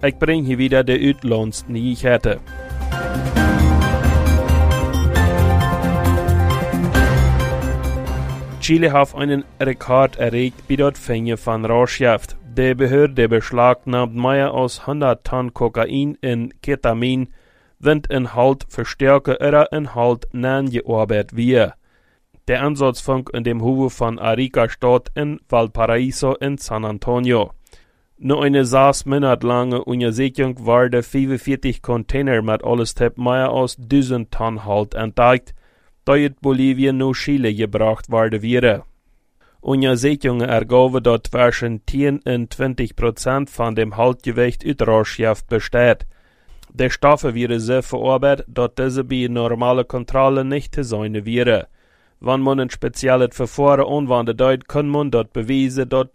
Ich bring hier wieder de Utlands Nyheter. Chile hat einen Rekord erregt bei der Fänge von Rauschgift. Die Behörde beschlagnahmt mehr als 100 Tonnen Kokain in Ketamin, wenn Inhalt verstärken oder Inhalt nachgearbeitet wird. Der Ansatz fängt in dem Hof von Arica-Stadt in Valparaiso in San Antonio. Nach einer 6 Monate langen Untersuchung werden 45 Container mit alles mehr als 1000 Tonnen Halt entdeckt, die in Bolivien nach Chile gebracht werden wäre. Untersuchungen ergaben, dass zwischen 10 und 20% von dem Haltgewicht aus Rauschgift besteht. Die Stoffe wären so verarbeitet, dass diese bei normaler Kontrolle nicht zu sein wären. Wenn man ein spezielles Verfahren anwendet, kann man dort beweisen, dass